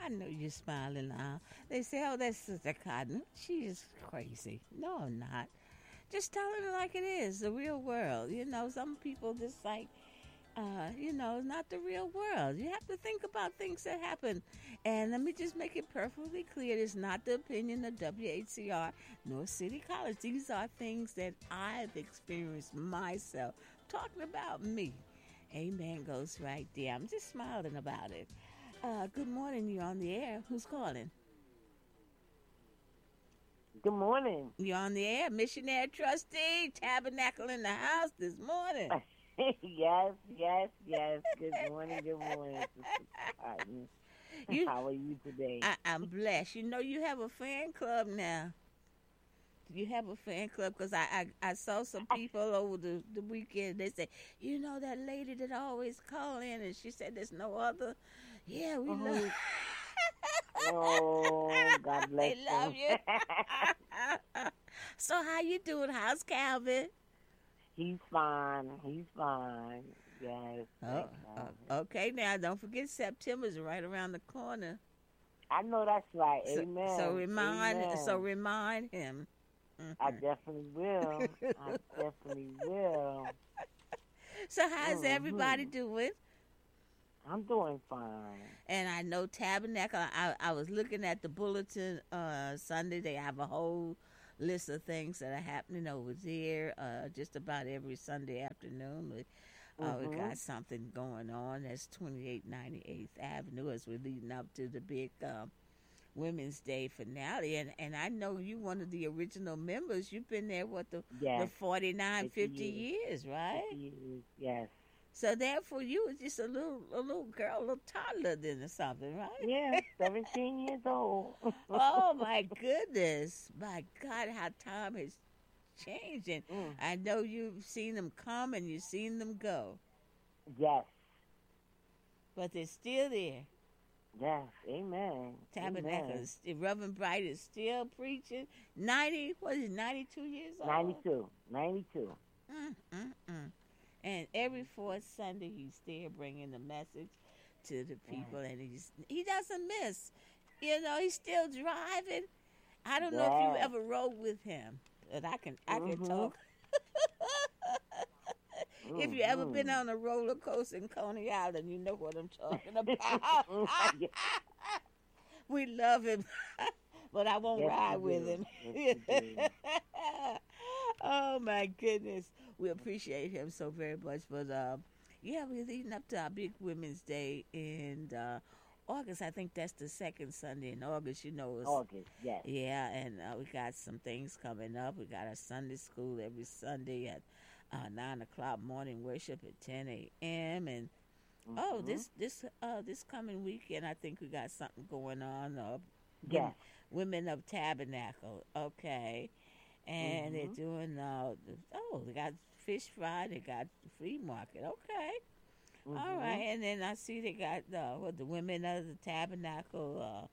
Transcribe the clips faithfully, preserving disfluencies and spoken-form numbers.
I know you're smiling now. They say, oh, that's Sister Cotton. She is crazy. No, I'm not. Just telling it like it is, the real world. You know, some people just like, uh, you know, not the real world. You have to think about things that happen. And let me just make it perfectly clear. It's not the opinion of W H C R nor City College. These are things that I've experienced myself. Talking about me. Amen goes right there. I'm just smiling about it. Uh, good morning. You're on the air. Who's calling? Good morning. You're on the air. Missionary Trustee, Tabernacle in the house this morning. yes, yes, yes. Good morning, good morning, Sister Cotton. You, How are you today? I, I'm blessed. You know, you have a fan club now. You have a fan club because I, I, I saw some people over the, the weekend. They said, you know, that lady that always call in, and she said there's no other. Yeah, we Mhm. love Oh, God bless They love you. So how you doing? How's Calvin? He's fine. He's fine. Yes. Oh, thank God. uh, okay. Now, don't forget September's right around the corner. I know that's right. So, Amen. so remind, Amen. so remind him. I Mhm. definitely will. I definitely will. So how's Mhm. everybody doing? I'm doing fine. And I know Tabernacle. I, I was looking at the bulletin uh, Sunday. They have a whole list of things that are happening over there. Uh, just about every Sunday afternoon, we, uh, we Mhm. got something going on. That's twenty-eight ninety-eighth Avenue as we're leading up to the big um, Women's Day finale. And and I know you one of the original members. You've been there what the Yes. the forty-nine, fifty fifty years. years, right? fifty years. Yes. So therefore, you was just a little a little girl, a little toddler then or something, right? Yeah, seventeen years old. Oh my goodness. My God, how time has changed. And Mm. I know you've seen them come and you've seen them go. Yes. But they're still there. Yes. Amen. Tabernacle Amen. is Reverend Bright is still preaching. Ninety, what is it, ninety-two years old? ninety-two. ninety-two. Mm, mm, mm. And every fourth Sunday he's there bringing the message to the people, and he's he doesn't miss. You know, he's still driving. I don't know if you Yes. ever rode with him, but I can I can Mhm. talk. If you ever been Mhm. on a roller coaster in Coney Island, you know what I'm talking about. Yes, We love him, but I won't yes, ride we with do. him. Yes, we do. Oh my goodness, we appreciate him so very much. But um, yeah, we're leading up to our big Women's Day in uh, August. I think that's the second Sunday in August. You know, it's, August. Yes. yeah, and uh, we got some things coming up. We got our Sunday school every Sunday at uh, nine o'clock, morning worship at ten a.m. and oh, Mhm. this this uh this coming weekend, I think we got something going on. Uh, Yes. Women of Tabernacle, okay, and they're Mhm. doing uh the, oh they got fish fry, they got the flea market, okay, all Mhm. right, and then I see they got uh, what the Women of the Tabernacle uh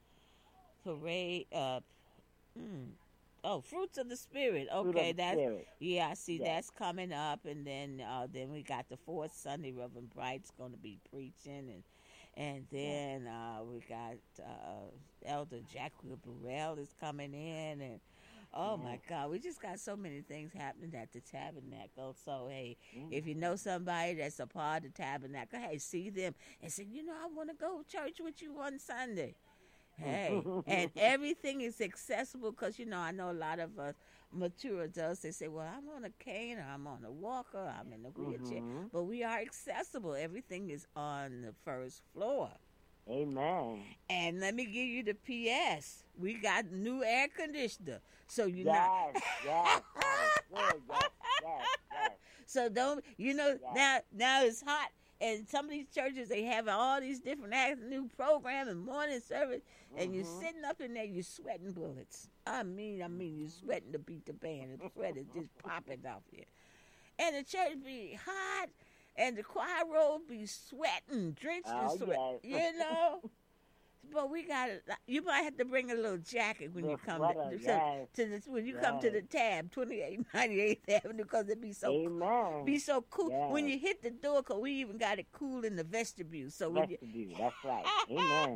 parade uh mm, oh Fruits of the Spirit, Fruit okay, of the that's Spirit. yeah, I see Yes. that's coming up, and then uh, then we got the fourth Sunday. Reverend Bright's going to be preaching, and and Yes. then uh, we got uh, Elder Jackie Burrell is coming in, and oh my Yes. God, we just got so many things happening at the Tabernacle. So hey, if you Mhm. know somebody that's a part of the Tabernacle, hey, see them and say, you know, I want to go to church with you one Sunday. Hey, and everything is accessible because, you know, I know a lot of us mature adults, they say, well, I'm on a cane or I'm on a walker, I'm in a wheelchair. Mhm. But we are accessible. Everything is on the first floor. Amen. And let me give you the P S. We got new air conditioner. So you're not. Yes. Yes. That is good. Yes. Yes. Yes. So don't, you know, Yes. now now it's hot. And some of these churches, they have all these different afternoon program and morning service, and you're Mhm. sitting up in there, you're sweating bullets. I mean, I mean, you're sweating to beat the band. The sweat is just popping off you. And the church be hot, and the choir roll be sweating, drenched in Oh sweat. yes. You know? But we got to, you might have to bring a little jacket when you The come sweater. to, to, Yes. to the, when you come to the Yes. tab, twenty-eight ninety-eighth Avenue, because it be so Amen. be so cool when Yes. you hit the door. Cause we even got it cool in the vestibule. So when you, Vestibule. That's right. Amen.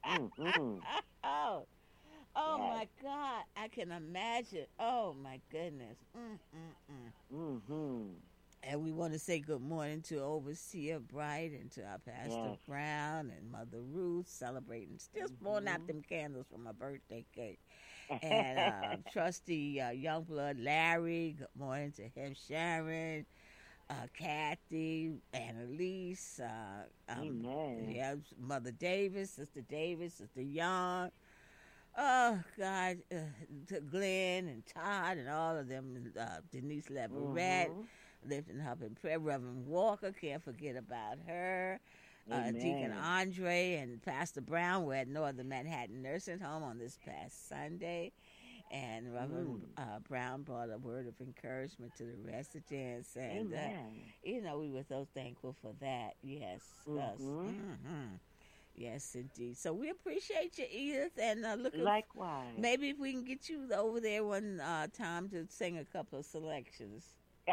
Mm-hmm. Oh, oh Yes. my God! I can imagine. Oh my goodness. Mm-mm-mm. Mm-hmm. And we want to say good morning to Overseer Bright and to our Pastor Yes. Brown and Mother Ruth celebrating, still blowing out Mm-hmm. them candles for my birthday cake. And uh, Trusty uh, Youngblood Larry, good morning to him, Sharon, uh, Kathy, Annalise, uh, um, Amen. yeah, Mother Davis, Sister Davis, Sister Young. Oh God, uh, to Glenn and Todd and all of them, uh, Denise Leverett, Mm-hmm. lifting her up in prayer. Reverend Walker, can't forget about her. Uh, Deacon Amen. Andre and Pastor Brown were at Northern Manhattan Nursing Home on this past Sunday. And Reverend Mm. uh, Brown brought a word of encouragement to the residents. And, uh, Amen. you know, we were so thankful for that. Yes. Yes. Mm-hmm. Mm-hmm. Yes, indeed. So we appreciate you, Edith. And uh, looking Likewise. maybe if we can get you over there one uh, time to sing a couple of selections.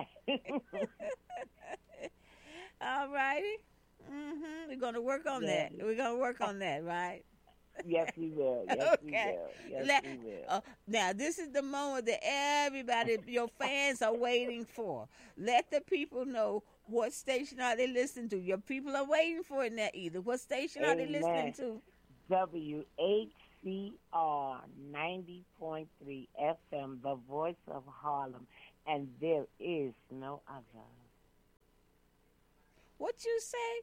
All righty. Mm-hmm. We're going to work on Yes. that. We're going to work on that, right? Yes, we will. Yes, we Okay. will. Yes, Let- we will. Uh, now, this is the moment that everybody, your fans are waiting for. Let the people know what station are they listening to. Your people are waiting for it now, either. What station are they listening Amen. to? W H C R ninety point three F M, the voice of Harlem, and there is no other. What you say?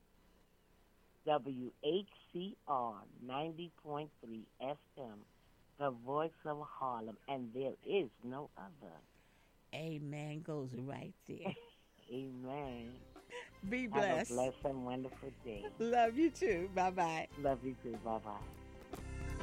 W H C R ninety point three F M, the voice of Harlem, and there is no other. Amen goes right there. Amen. Be Have blessed. a blessed and wonderful day. Love you too. Bye-bye. Love you too. Bye-bye.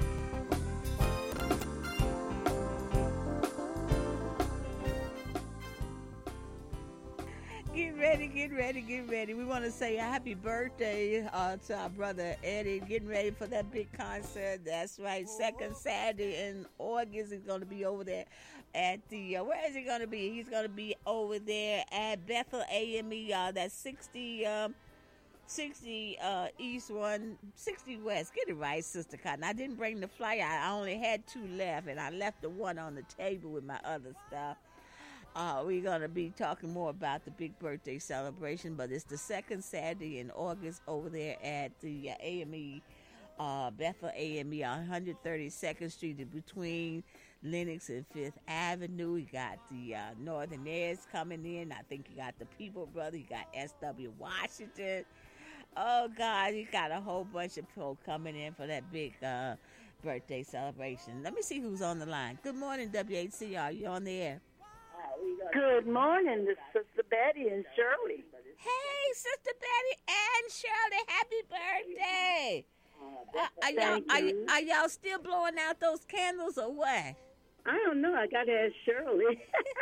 Get ready, get ready, get ready. We want to say a happy birthday uh, to our brother Eddie. Getting ready for that big concert. That's right. Second Saturday in August. He's going to be over there at the, uh, where is he going to be? He's going to be over there at Bethel A M E. Uh, that's sixty, um, sixty uh, East one, sixty West. Get it right, Sister Cotton. I didn't bring the flyer. I only had two left, and I left the one on the table with my other stuff. Uh, we're going to be talking more about the big birthday celebration, but it's the second Saturday in August over there at the uh, A M E, uh, Bethel A M E on one thirty-second Street in between Lenox and Fifth Avenue. You got the uh, Northern Airs coming in. I think you got the People Brother. You got S W Washington. Oh, God, you got a whole bunch of people coming in for that big uh, birthday celebration. Let me see who's on the line. Good morning, W H C R. You on the air? Good morning, this is Sister Betty and Shirley. Hey, Sister Betty and Shirley, happy birthday! Uh, are, y'all, Thank are, you. y- are y'all still blowing out those candles or what? I don't know. I got to ask Shirley.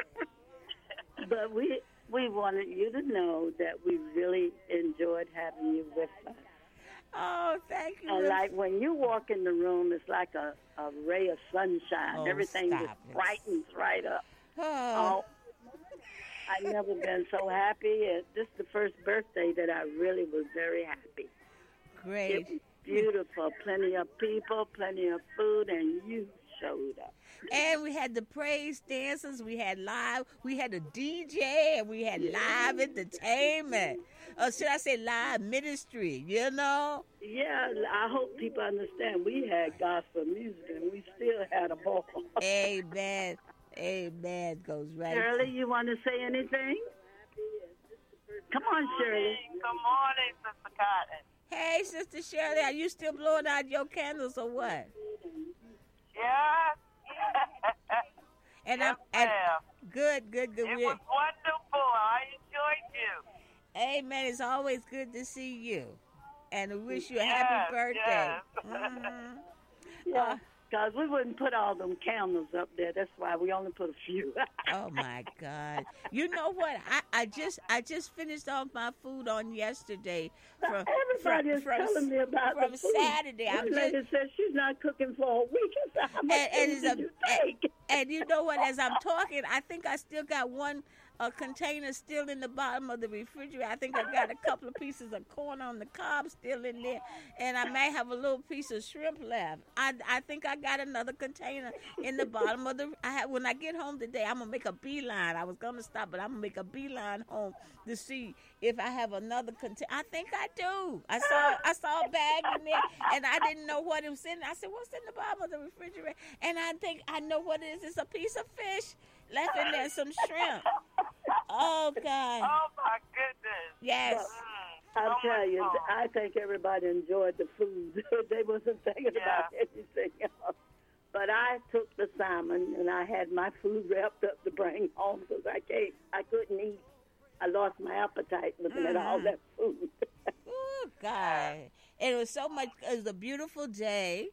But we we wanted you to know that we really enjoyed having you with us. Oh, thank you. And like when you walk in the room, it's like a, a ray of sunshine. Oh, Everything just stop it. brightens right up. oh, Oh, I've never been so happy. And this is the first birthday that I really was very happy. It great. was beautiful. Plenty of people, plenty of food, and you showed up. And we had the praise dancers. We had live. We had a D J, and we had live entertainment. Or should I say live ministry? You know. Yeah, I hope people understand. We had gospel music, and we still had a ball. Amen. Amen. Goes right. Shirley, you want to say anything? Come on, Shirley. Good morning, Sister Cotton. Hey, Sister Shirley, are you still blowing out your candles or what? Yeah. And yes, I'm and ma'am. good, good, good. It We're- was wonderful. I enjoyed you. Amen. It's always good to see you, and I wish you a Yes, happy birthday. yes. Mhm. Yeah, because we wouldn't put all them candles up there. That's why we only put a few. Oh my God! You know what? I, I just I just finished off my food on yesterday from Everybody from, is from, telling me about from the food. Saturday. I'm One just lady said she's not cooking for a week. I said, how much And- and food it's did a- you and- take? and you know what? As I'm talking, I think I still got one a container still in the bottom of the refrigerator. I think I got a couple of pieces of corn on the cob still in there, and I may have a little piece of shrimp left. I, I think I got another container in the bottom of the. I have, when I get home today, I'm gonna make a beeline. I was gonna stop, but I'm gonna make a beeline home to see if I have another container. I think I do. I saw I saw a bag in there, and I didn't know what it was in. I said, "What's in the bottom of the refrigerator?" And I think I know what it is. It's a piece of fish left in there, some shrimp. Oh God! Oh my goodness! Yes. Well, Mm, I'll so tell much you, fun. I think everybody enjoyed the food. They wasn't thinking Yeah. about anything else. But I took the salmon and I had my food wrapped up to bring home because I can't, I couldn't eat. I lost my appetite looking at all Mhm. that food. Oh God! And it was so much. It was a beautiful day.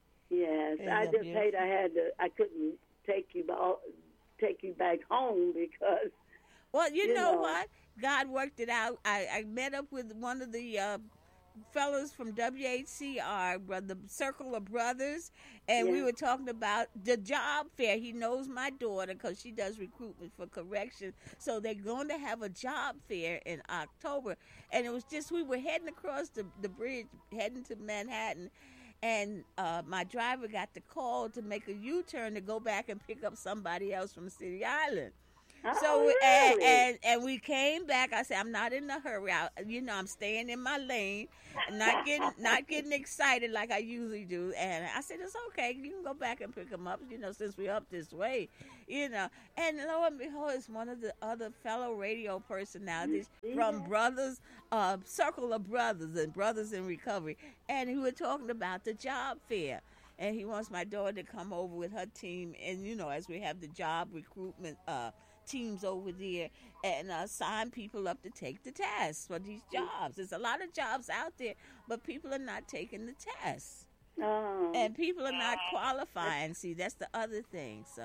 Yes, Isn't I that just hate I had to. I couldn't take you ba- take you back home because Well, you, You know, know. what? God worked it out. I, I met up with one of the uh, fellows from W H C R, the Circle of Brothers, and we Yeah. were talking about the job fair. He knows my daughter because she does recruitment for correction. So they're going to have a job fair in October. And it was just, we were heading across the, the bridge, heading to Manhattan. And uh, my driver got the call to make a U-turn to go back and pick up somebody else from City Island. oh, So really? and, and and we came back. I said, I'm not in a hurry. I, you know, I'm staying in my lane, not getting not getting excited like I usually do. And I said, it's okay. You can go back and pick them up. You know, since we're up this way, you know. And lo and behold, it's one of the other fellow radio personalities see from that? Brothers, uh, Circle of Brothers and Brothers in Recovery, and we were talking about the job fair. And he wants my daughter to come over with her team, and you know, as we have the job recruitment uh, teams over there, and uh, sign people up to take the tests for these jobs. There's a lot of jobs out there, but people are not taking the tests, Oh, and people are not qualifying. See, that's the other thing. So,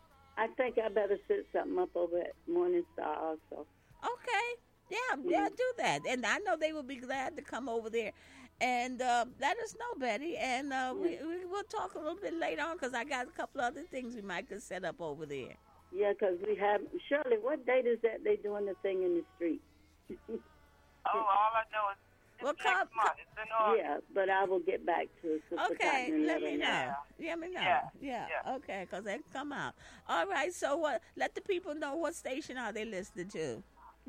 I think I better set something up over at Morning Star also. okay, yeah, yeah, do that. And I know they will be glad to come over there. And uh, let us know, Betty, and uh, we, we will talk a little bit later on because I got a couple other things we might could set up over there. Yeah, because we have Shirley. What date is that they doing the thing in the street? Oh, all I know is it's Well, next come- month. It's in August. Yeah, but I will get back to Sister Okay, Cotton and let her me know. know. Let me know. Yeah, Yeah, yeah. okay, because they come out. All right, so what? Let the people know what station are they listening to.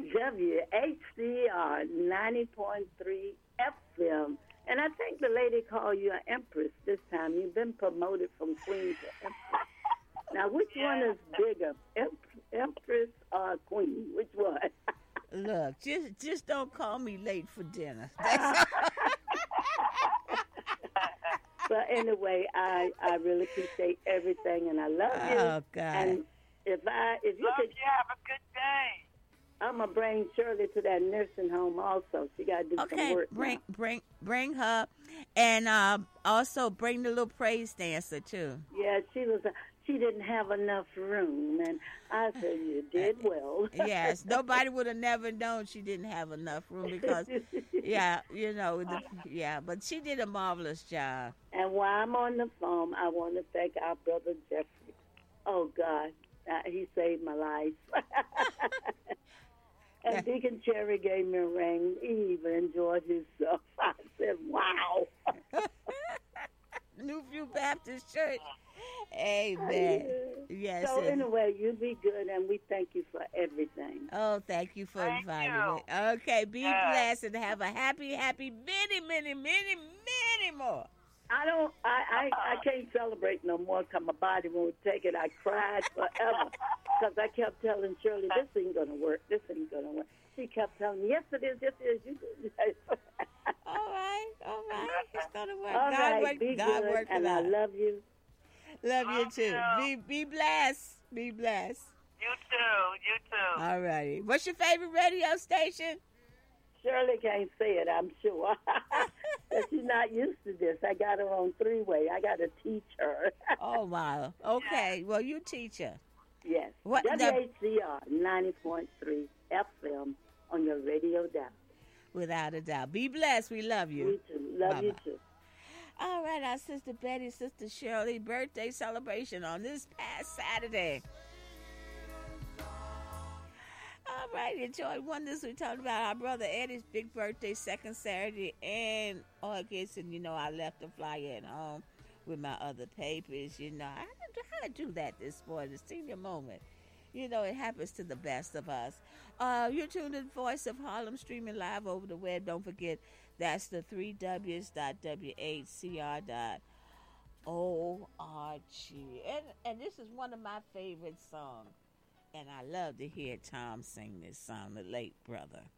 W H C R ninety point three F M. And I think the lady called you an empress this time. You've been promoted from queen to empress. Now, which one is bigger, em- empress or queen? Which one? Look, just just don't call me late for dinner. But anyway, I, I really appreciate everything, and I love you. Oh, God. And if I if you Love could, you. Have a good day. I'm gonna bring Shirley to that nursing home also. She got to do some Okay, work. bring now. bring bring her, and uh, also bring the little praise dancer too. Yeah, she was. She didn't have enough room, and I said you did well. Yes, nobody would have never known she didn't have enough room because, yeah, you know, the, yeah, but she did a marvelous job. And while I'm on the phone, I want to thank our brother Jeffrey. Oh God, uh, he saved my life. And Deacon Cherry gave me a ring. He even enjoyed himself. I said, "Wow." New View Baptist Church. Amen. Yes. So and- anyway, you be good, and we thank you for everything. Oh, thank you for Thank inviting you. me. Okay, be Yeah. blessed and have a happy, happy, many, many, many, many more. I don't. I, I, I can't celebrate no more because my body won't take it. I cried forever because I kept telling Shirley, "This ain't gonna work. This ain't gonna work." She kept telling me, "Yes, it is. Yes, it is. You do." All right, all right. It's going to work. All God right, work, be God good, work it and I out. love you. Love you Love too. you. Be be blessed. Be blessed. You too. You too. All righty. What's your favorite radio station? Shirley can't say it, I'm sure. But she's not used to this. I got her on three-way. I got to teach her. Oh, wow. Okay. Well, you teach her. Yes. What the- W H C R ninety point three F M on your radio dial. Without a doubt. Be blessed. We love you. You too. Love you Bye-bye. too. All right, our sister Betty, sister Shirley, birthday celebration on this past Saturday. All right, enjoy Wonders. We talked about our brother Eddie's big birthday, second Saturday in August. And, you know, I left the flyer at home with my other papers. You know, I had to, how to do that this morning, the senior moment. You know, it happens to the best of us. Uh, you're tuned to the Voice of Harlem, streaming live over the web. Don't forget, that's the three W's dot W H C R dot O R G. And, and this is one of my favorite songs. And I love to hear Tom sing this song, the late brother.